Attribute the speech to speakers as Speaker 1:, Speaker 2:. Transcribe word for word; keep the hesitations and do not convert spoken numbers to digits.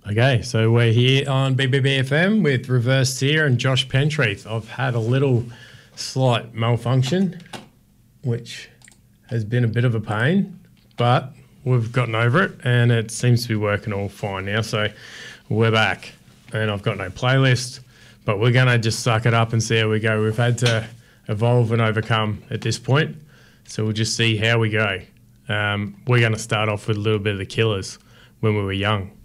Speaker 1: Okay, so we're here on B B B F M with Reverse Seer and Josh Pentreath. I've had a little slight malfunction, which has been a bit of a pain, but we've gotten over it and it seems to be working all fine now. So we're back and I've got no playlist, but we're going to just suck it up and see how we go. We've had to evolve and overcome at this point, so we'll just see how we go. Um, we're going to start off with a little bit of the Killers when we were young.